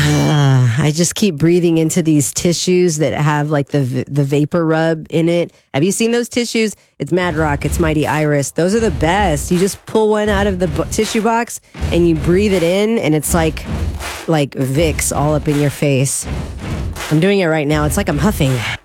I just keep breathing into these tissues that have like the vapor rub in it. Have you seen those tissues? It's Mad Rock. It's Mighty Iris. Those are the best. You just pull one out of the tissue box and you breathe it in, and it's like Vicks all up in your face. I'm doing it right now. It's like I'm huffing.